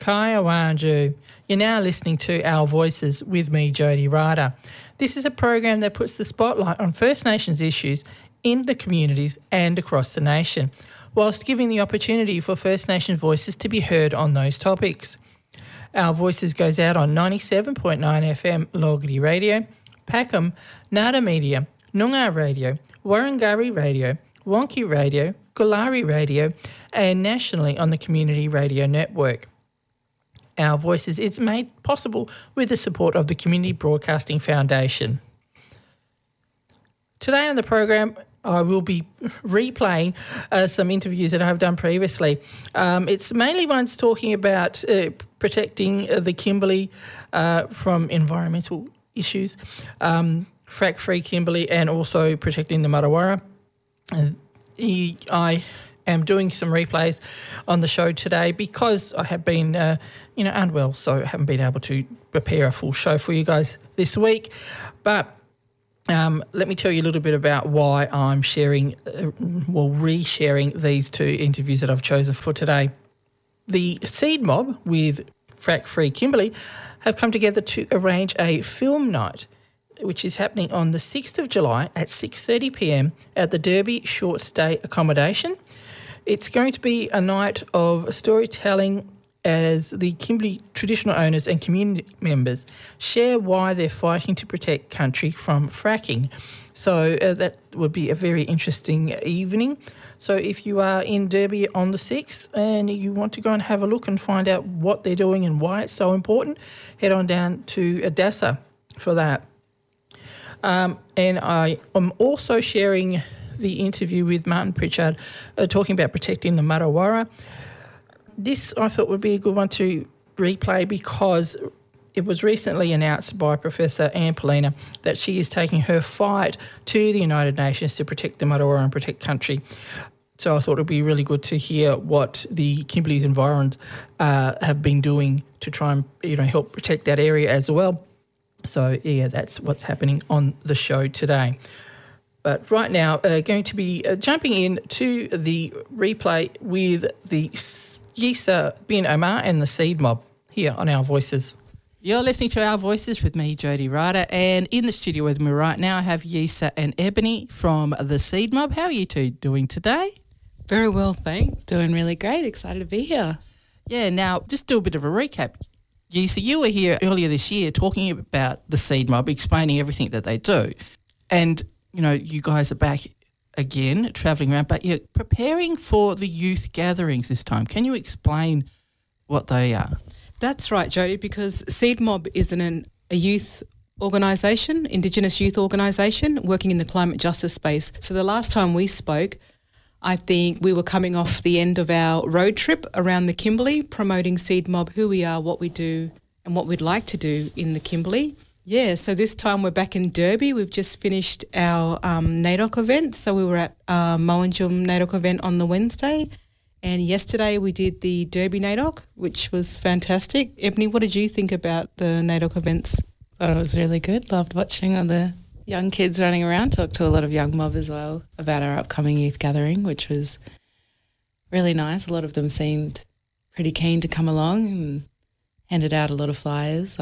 Kaya Wanju. You're now listening to Our Voices with me, Jody Ryder. This is a program that puts the spotlight on First Nations issues in the communities and across the nation, whilst giving the opportunity for First Nation voices to be heard on those topics. Our Voices goes out on 97.9 FM Logarty Radio, Packham, Nada Media, Noongar Radio, Warrangari Radio, Wonky Radio, Gulari Radio, and nationally on the Community Radio Network. Our Voices is made possible with the support of the Community Broadcasting Foundation. Today on the program, I will be replaying some interviews that I've done previously. It's mainly ones talking about protecting the Kimberley from environmental issues, frack-free Kimberley, and also protecting the Marawarra. I am doing some replays on the show today because I have been, unwell, so I haven't been able to prepare a full show for you guys this week. But let me tell you a little bit about why I'm resharing these two interviews that I've chosen for today. The Seed Mob with Frack Free Kimberley have come together to arrange a film night, which is happening on the 6th of July at 6:30 p.m. at the Derby Short Stay Accommodation. It's going to be a night of storytelling as the Kimberley traditional owners and community members share why they're fighting to protect country from fracking. So that would be a very interesting evening. So if you are in Derby on the 6th and you want to go and have a look and find out what they're doing and why it's so important, head on down to Adassa for that. And I am also sharing the interview with Martin Pritchard talking about protecting the Marawarra. This I thought would be a good one to replay because it was recently announced by Professor Anne Poelina that she is taking her fight to the United Nations to protect the Marawarra and protect country. So I thought it would be really good to hear what the Kimberley's environs have been doing to try and help protect that area as well. So, that's what's happening on the show today. But right now, going to be jumping in to the replay with the Yisa bin Omar and the Seed Mob here on Our Voices. You're listening to Our Voices with me, Jody Ryder, and in the studio with me right now I have Yisa and Ebony from the Seed Mob. How are you two doing today? Very well, thanks. Doing really great. Excited to be here. Yeah, now just do a bit of a recap. Yisa, you were here earlier this year talking about the Seed Mob, explaining everything that they do. And, you guys are back again, travelling around, but you're preparing for the youth gatherings this time. Can you explain what they are? That's right, Jody, because Seed Mob is a youth organisation, Indigenous youth organisation, working in the climate justice space. So the last time we spoke, I think we were coming off the end of our road trip around the Kimberley, promoting Seed Mob, who we are, what we do, and what we'd like to do in the Kimberley. Yeah, so this time we're back in Derby. We've just finished our NAIDOC event. So we were at Mowanjum NAIDOC event on the Wednesday. And yesterday we did the Derby NAIDOC, which was fantastic. Ebony, what did you think about the NAIDOC events? Thought it was really good. Loved watching all the young kids running around. Talked to a lot of young mob as well about our upcoming youth gathering, which was really nice. A lot of them seemed pretty keen to come along and handed out a lot of flyers.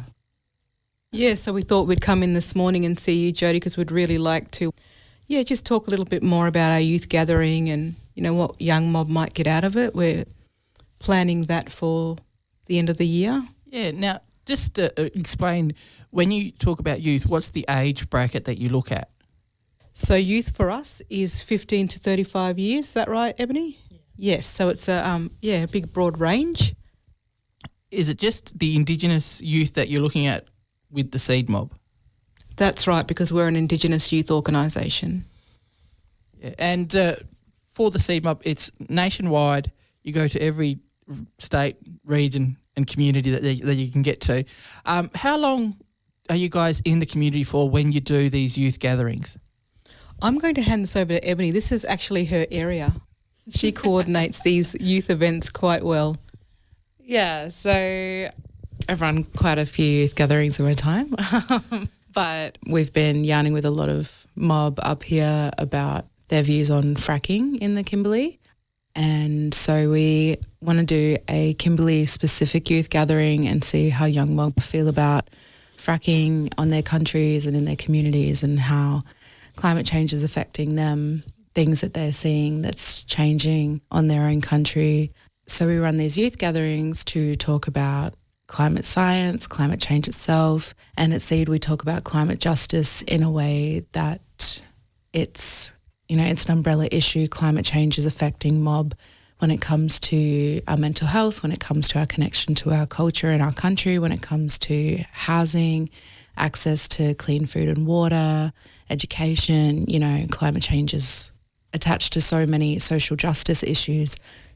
Yeah, so we thought we'd come in this morning and see you, Jody, because we'd really like to, just talk a little bit more about our youth gathering and, what young mob might get out of it. We're planning that for the end of the year. Yeah, now just to explain, when you talk about youth, what's the age bracket that you look at? So youth for us is 15 to 35 years. Is that right, Ebony? Yeah. Yes, so it's a big broad range. Is it just the Indigenous youth that you're looking at with the Seed Mob? That's right, because we're an Indigenous youth organisation. Yeah, and for the Seed Mob, it's nationwide. You go to every state, region and community that you can get to. How long are you guys in the community for when you do these youth gatherings? I'm going to hand this over to Ebony. This is actually her area. She coordinates these youth events quite well. Yeah, so I've run quite a few youth gatherings in my time, but we've been yarning with a lot of mob up here about their views on fracking in the Kimberley. And so we want to do a Kimberley-specific youth gathering and see how young mob feel about fracking on their countries and in their communities, and how climate change is affecting them, things that they're seeing that's changing on their own country. So we run these youth gatherings to talk about climate science, climate change itself, and at Seed we talk about climate justice in a way that it's an umbrella issue. Climate change is affecting mob when it comes to our mental health, when it comes to our connection to our culture and our country, when it comes to housing, access to clean food and water, education. Climate change is attached to so many social justice issues.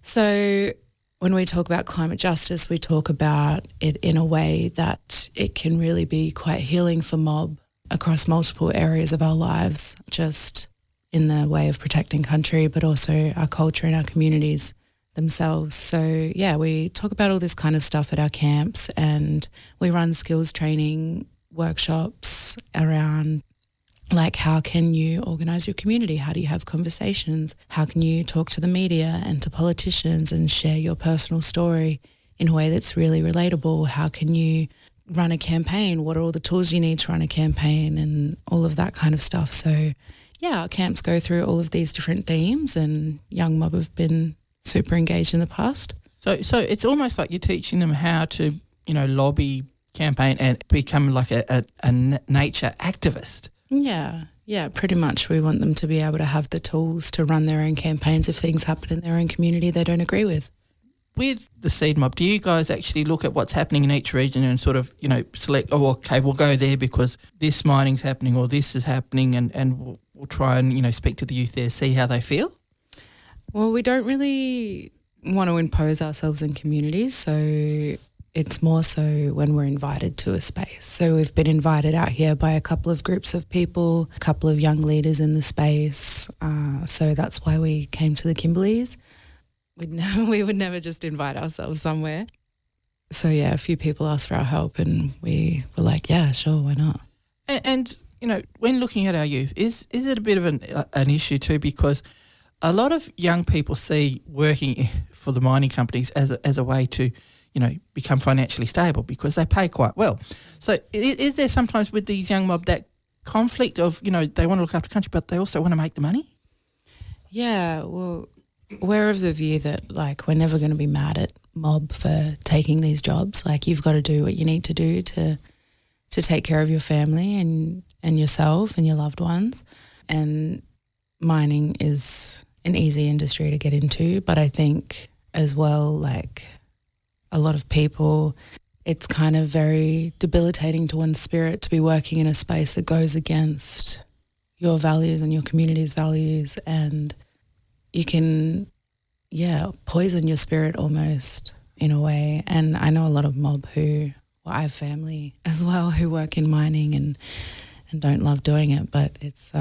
So when we talk about climate justice, we talk about it in a way that it can really be quite healing for mob across multiple areas of our lives, just in the way of protecting country, but also our culture and our communities themselves. So yeah, we talk about all this kind of stuff at our camps, and we run skills training workshops around like, how can you organise your community? How do you have conversations? How can you talk to the media and to politicians and share your personal story in a way that's really relatable? How can you run a campaign? What are all the tools you need to run a campaign, and all of that kind of stuff? So yeah, our camps go through all of these different themes, and young mob have been super engaged in the past. So it's almost like you're teaching them how to, lobby, campaign, and become like a nature activist. Yeah, pretty much. We want them to be able to have the tools to run their own campaigns if things happen in their own community they don't agree with. With the Seed Mob, do you guys actually look at what's happening in each region and sort of, select, okay, we'll go there because this mining's happening or this is happening, and we'll try and, speak to the youth there, see how they feel? Well, we don't really want to impose ourselves in communities, so it's more so when we're invited to a space. So we've been invited out here by a couple of groups of people, a couple of young leaders in the space. So that's why we came to the Kimberleys. We would never just invite ourselves somewhere. So yeah, a few people asked for our help, and we were like, yeah, sure, why not? And when looking at our youth, is it a bit of an issue too? Because a lot of young people see working for the mining companies as a way to, become financially stable because they pay quite well. So is there sometimes with these young mob that conflict of, they want to look after country, but they also want to make the money? Yeah, well, we're of the view that, like, we're never going to be mad at mob for taking these jobs. Like, you've got to do what you need to do to take care of your family and yourself and your loved ones. And mining is an easy industry to get into, but I think as well, like, a lot of people, it's kind of very debilitating to one's spirit to be working in a space that goes against your values and your community's values, and you can, poison your spirit almost in a way. And I know a lot of mob I have family as well who work in mining and don't love doing it, but it's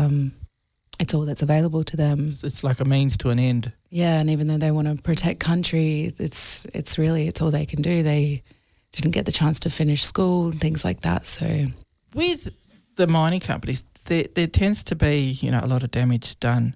all that's available to them. It's like a means to an end. Yeah, and even though they want to protect country, it's all they can do. They didn't get the chance to finish school and things like that. So with the mining companies, there tends to be, a lot of damage done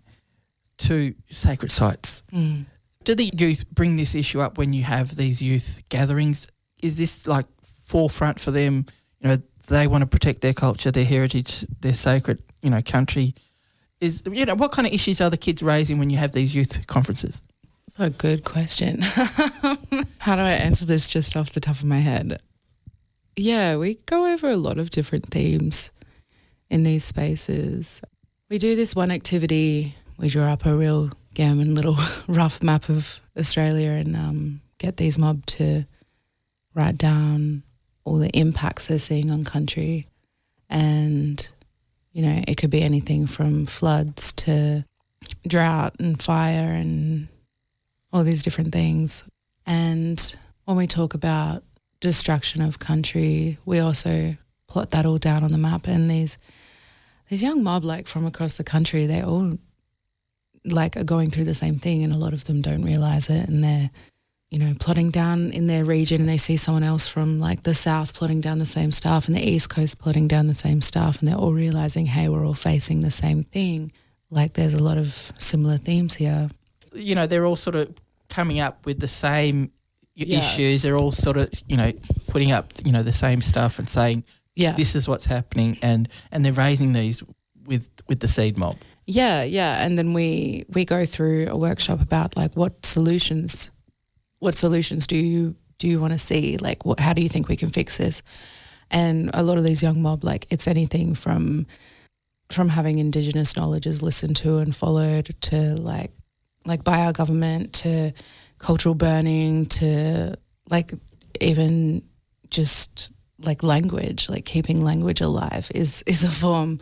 to sacred sites. Mm. Do the youth bring this issue up when you have these youth gatherings? Is this like forefront for them? They want to protect their culture, their heritage, their sacred, country. What kind of issues are the kids raising when you have these youth conferences? That's a good question. How do I answer this just off the top of my head? Yeah, we go over a lot of different themes in these spaces. We do this one activity. We draw up a real gammon little rough map of Australia and get these mob to write down all the impacts they're seeing on country. And it could be anything from floods to drought and fire and all these different things. And when we talk about destruction of country, we also plot that all down on the map. And these young mob, like, from across the country, they all, like, are going through the same thing, and a lot of them don't realise it, and they're, plotting down in their region, and they see someone else from, like, the south plotting down the same stuff, and the east coast plotting down the same stuff, and they're all realising, hey, we're all facing the same thing. Like, there's a lot of similar themes here. they're all sort of coming up with the same Yes. issues. They're all sort of, putting up, the same stuff and saying, Yeah. this is what's happening, and they're raising these with the seed mob. Yeah, and then we go through a workshop about like what solutions do you want to see? Like, how do you think we can fix this? And a lot of these young mob, like, it's anything from having Indigenous knowledge is listened to and followed to like by our government, to cultural burning, to like even just like language, like keeping language alive is a form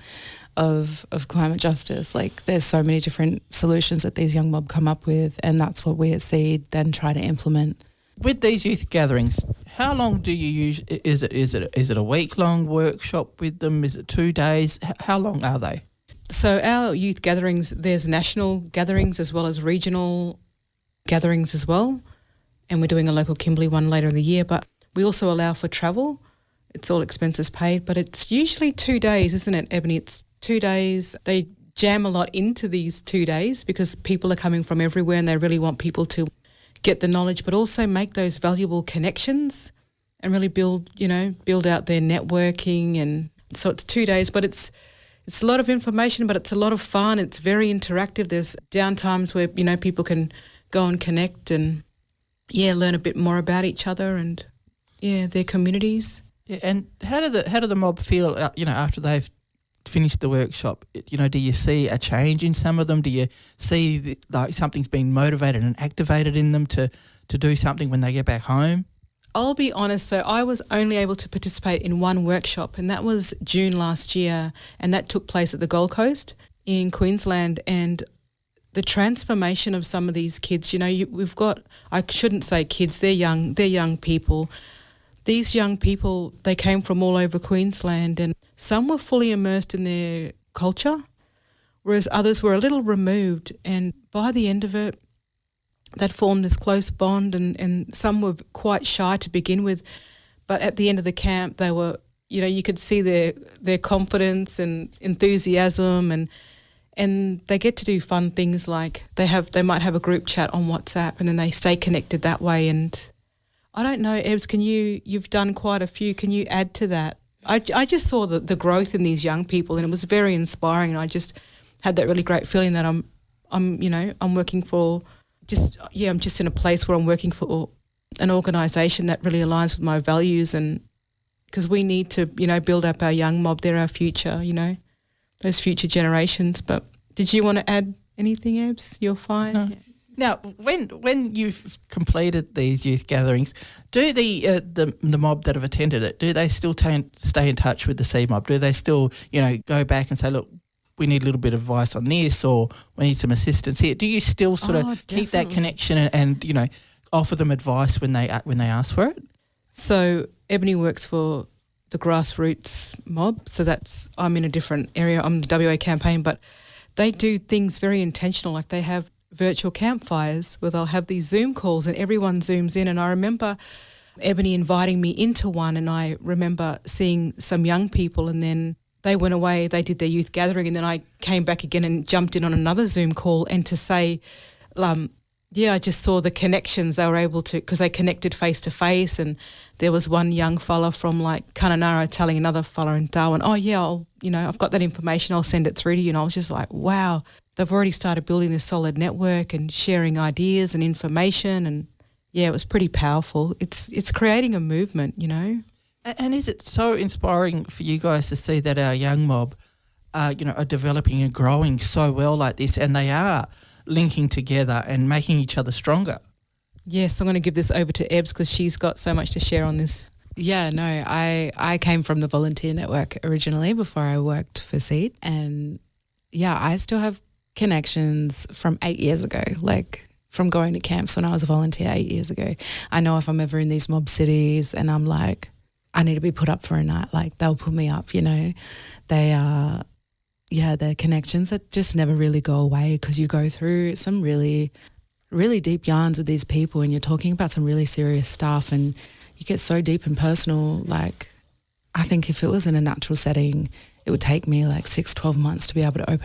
of climate justice. Like, there's so many different solutions that these young mob come up with, and that's what we at Seed then try to implement. With these youth gatherings, how long do you use? Is it a week-long workshop with them? Is it 2 days? How long are they? So our youth gatherings, there's national gatherings as well as regional gatherings as well, and we're doing a local Kimberley one later in the year, but we also allow for travel. It's all expenses paid, but it's usually 2 days, isn't it, Ebony? It's 2 days. They jam a lot into these 2 days because people are coming from everywhere and they really want people to get the knowledge, but also make those valuable connections and really build out their networking. And so it's 2 days, but it's a lot of information, but it's a lot of fun. It's very interactive. There's downtimes where, people can go and connect and, learn a bit more about each other and, their communities. Yeah, and how do the mob feel? After they've finished the workshop, do you see a change in some of them? Do you see like something's been motivated and activated in them to do something when they get back home? I'll be honest, so I was only able to participate in one workshop, and that was June last year, and that took place at the Gold Coast in Queensland. And the transformation of some of these kids, we've got, I shouldn't say kids, they're young people. These young people, they came from all over Queensland, and some were fully immersed in their culture, whereas others were a little removed. And by the end of it, they'd formed this close bond, and some were quite shy to begin with. But at the end of the camp, they were, you could see their confidence and enthusiasm, and they get to do fun things like they might have a group chat on WhatsApp, and then they stay connected that way. And I don't know, Ebbs, you've done quite a few. Can you add to that? I just saw the growth in these young people, and it was very inspiring. And I just had that really great feeling that I'm working for I'm just in a place where I'm working for an organisation that really aligns with my values, and because we need to, build up our young mob. They're our future, those future generations. But did you want to add anything, Ebbs? You're fine. No. Now, when you've completed these youth gatherings, do the mob that have attended it, do they still stay in touch with the Seed mob? Do they still, go back and say, look, we need a little bit of advice on this, or we need some assistance here? Do you still sort of keep that connection and offer them advice when they ask for it? So Ebony works for the grassroots mob, so I'm in a different area. I'm the WA campaign, but they do things very intentional. Like, they have virtual campfires where they'll have these Zoom calls and everyone Zooms in. And I remember Ebony inviting me into one, and I remember seeing some young people, and then they went away, they did their youth gathering, and then I came back again and jumped in on another Zoom call. And to say, I just saw the connections they were able to, because they connected face to face. And there was one young fella from like Kununurra telling another fella in Darwin, I've got that information, I'll send it through to you. And I was just like, wow, they've already started building this solid network and sharing ideas and information. And it was pretty powerful. It's creating a movement, And is it so inspiring for you guys to see that our young mob, are developing and growing so well like this, and they are linking together and making each other stronger? Yes, I'm going to give this over to Ebbs because she's got so much to share on this. Yeah, no, I came from the volunteer network originally before I worked for Seed, and I still have connections from 8 years ago, like from going to camps when I was a volunteer 8 years ago. I know if I'm ever in these mob cities and I'm like, I need to be put up for a night, like they'll put me up, They are, they're connections that just never really go away, because you go through some really, really deep yarns with these people, and you're talking about some really serious stuff, and you get so deep and personal. Like, I think if it was in a natural setting, it would take me like 6-12 months to be able to open up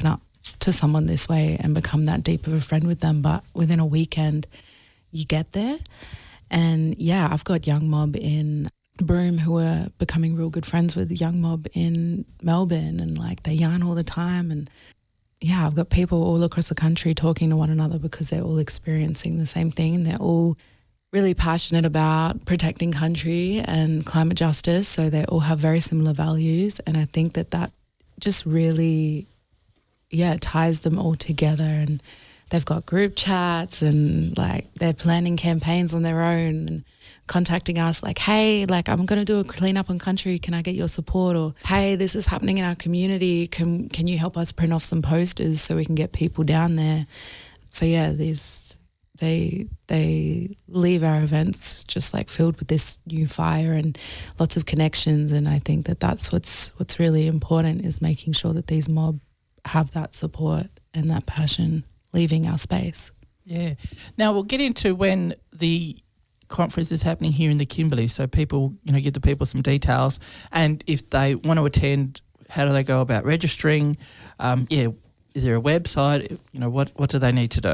to someone this way and become that deep of a friend with them. But within a weekend, you get there. And yeah, I've got Young Mob in Broome who are becoming real good friends with Young Mob in Melbourne, and like they yarn all the time. And yeah, I've got people all across the country talking to one another because they're all experiencing the same thing, and they're all really passionate about protecting country and climate justice. So they all have very similar values, and I think that just really, ties them all together. And they've got group chats, and like they're planning campaigns on their own and contacting us like, hey, like I'm going to do a cleanup on country. Can I get your support? Or, hey, this is happening in our community. Can you help us print off some posters so we can get people down there? So yeah, they leave our events just like filled with this new fire and lots of connections. And I think that's what's really important, is making sure that these mob have that support and that passion leaving our space. Yeah. Now we'll get into when the conference is happening here in the Kimberley, so people, give the people some details, and if they want to attend, how do they go about registering? Is there a website? What do they need to do?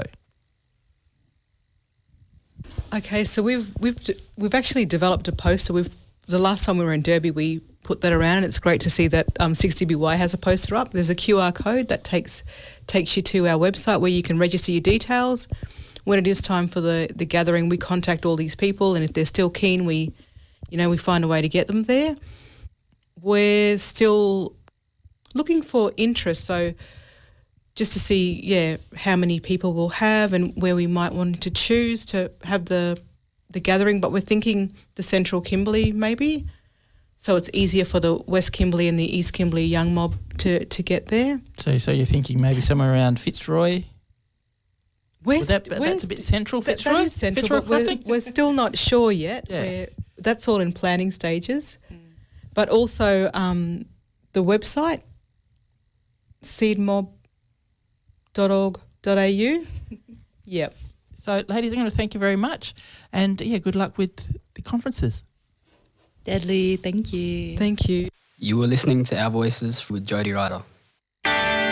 Okay, so we've actually developed a poster. The last time we were in Derby, we put that around, and it's great to see that 60BY has a poster up. There's a QR code that takes you to our website where you can register your details. When it is time for the gathering, we contact all these people, and if they're still keen, we find a way to get them there. We're still looking for interest, so just to see, how many people we'll have and where we might want to choose to have the gathering. But we're thinking the Central Kimberley maybe, so it's easier for the West Kimberley and the East Kimberley young mob to get there. So you're thinking maybe somewhere around Fitzroy? That's a bit central, Fitzroy? That is central, Fitzroy but Crossing? we're still not sure yet. Yeah. That's all in planning stages. But also the website, seedmob.org.au. Yep. So, ladies, I'm going to thank you very much, and good luck with the conferences. Deadly, thank you. Thank you. You were listening to Our Voices with Jodie Ryder.